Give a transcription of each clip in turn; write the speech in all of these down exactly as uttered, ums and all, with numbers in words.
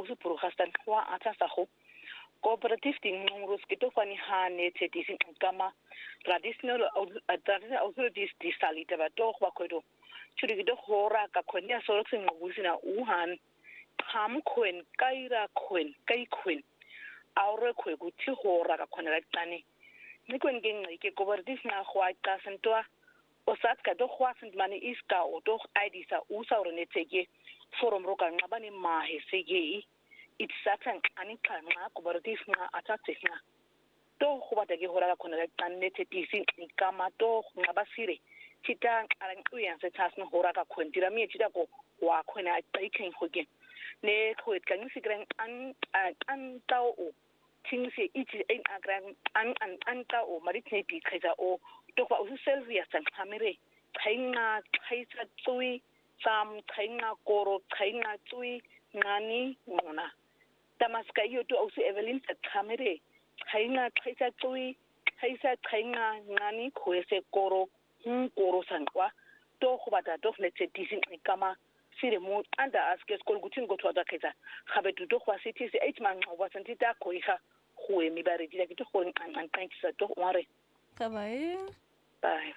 usu purukastan kwa atasaho cooperative ding ngurus kito fani hane te disin kama traditional traditional authorities di salita ba to kwa kodo churi kido hora ka konya sorokse ngubusina uhan ham kwen kaira kwen kai kwen aure kwe guti hora ka kona ratani ni kwen gengi ke cooperative na kwa kasantwa osat ka do kwa sant mani iska o do idisa usa orenetege forum roka ngabani mahe sege itsatan ani kana cooperative na atate na to kuba tage hora ka kona ratani te tisi kama to ngabasire kita arang uyan se tasna hora ka kwentira mi chita ko wa kwena aiken hoge ne kwet kan sigran an an tao o tingse iti ein agran an an an tao maritne pi kaza o to kwa usu selvia san kamere kaina kaisa tsui sam kaina koro kaina tsui nani ngona tamaska yo to usu evelyn sa kamere kaina kaisa tsui kaisa kaina nani kwese koro koro sankwa to khubata to fletse disin kama sire mo anda aske skol gutin go to adakeza khabe du to kwa city se eight man wa santita ko iha khuwe mi bare dira kito ko an an thanks to ware Bye. Bye.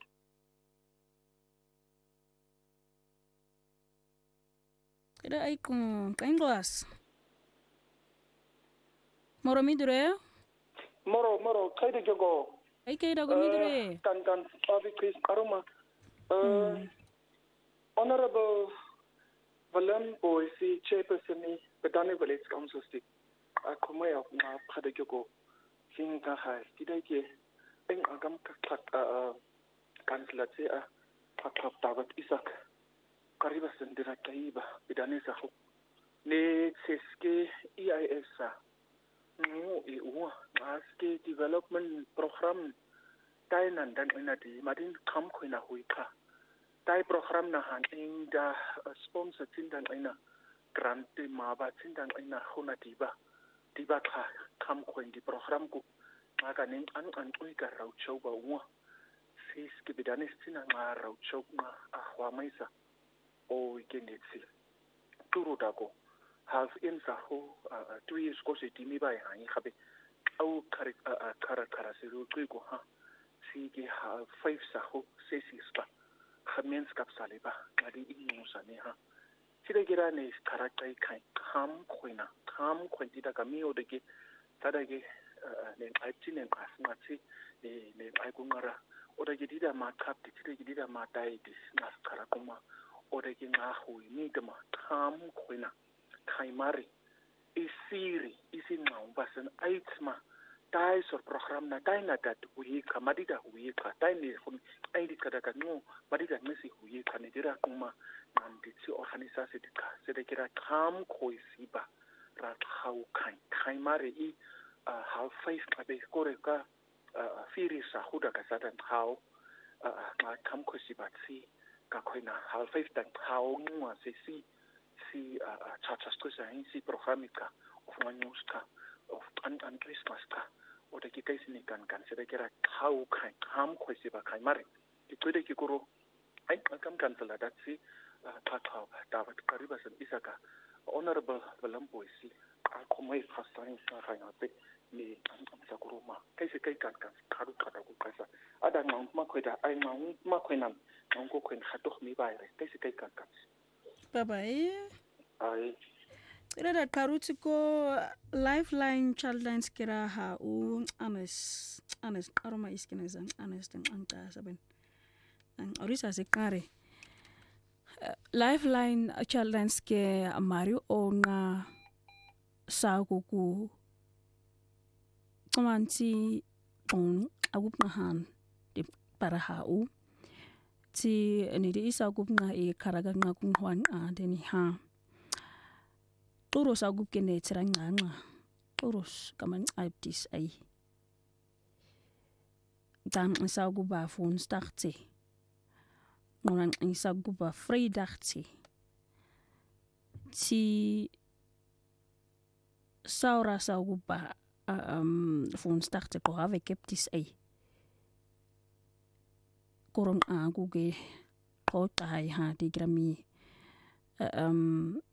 Ida ay kung kain glass. Moro midure? Moro moro kaida jogo. Ay kaida go midure. Kan kan abi Chris Aroma. Uh, Honorable Valam Boise Chairperson Bedani Village Council stick. Akomoy of na kaida jogo. King ka hai kidai eng agam kak uh kansla te a pakap tabat isak kariba sendira kaiba bidane sa ho ne seske E I S sa no e u maske development program tai nan dan ina di madin kam ko na huika tai program na han ing da sponsor tin dan ina grant ma ba tin dan ina hona diba diba ka kam ko di program ko maka ning an an uika rauchau ba uwa sis ke bidanis tina nga rauchau nga ahwa maisa o ikenetsi turu dako half in sa ho two years ko se timi ba ha ni khabe au kare kara kara se ru ko ha si ke ha five sa ho se six ba khamens kap sale ba ngadi inu sa ne ha sire gira ne kara kai kai kam khoina kam khwenti da kami o de ke tada ke ne aiti ne ngasingati ne ne ayikungara oda gidida ma kap titire gidida ma dai dis naskara kuma oda ki ngahu ni dema tham khoina kaimari isiri isi ngamba sen aitma dai sor program na dai na dat wi kamadida wi ka dai ne khum ai dit kada kan no madida ngesi wi ka ne dira kuma nan ditsi organisasi dika sede kira tham khoisiba ra khau kai kaimari i Uh, half five abe kore ka uh, firi sa huda ka sadan how ma kam ko si batsi ka koina half five dan how ngwa se si si cha cha sto sa si programika of news ka of an an Christmas ka o de ki kai sini kan kan se de kera how kan kam ko si ba kai mare ki to de ki koro ai kam kan sala dat si ta ta davat kariba san isaka honorable valambo si ko mai fasani sa ha te ni sa kuruma kai se kai kan kan karu kada ku kasa ada ngam ma khoida ai ngam ma khoinam ngam ko khoin khatok mi bai re kai se kai kan kan Bye bye. ai Ira da karuti ko lifeline childline skira ha u anes anes aroma iskina zan anes dan anta saben an orisa se kare lifeline childline ske amario ona sa ku Komanti on agup ngahan di para hau ti ni di isa agup nga e karaga nga kung huan a deni ha turos agup kene terang nga turos kaman abdis ai dan isa agup ba phone starte ngoran isa agup ba free darte ti saura sa agup ba um phone starte ko have keptis ai korong a guge ko tai ha di grami um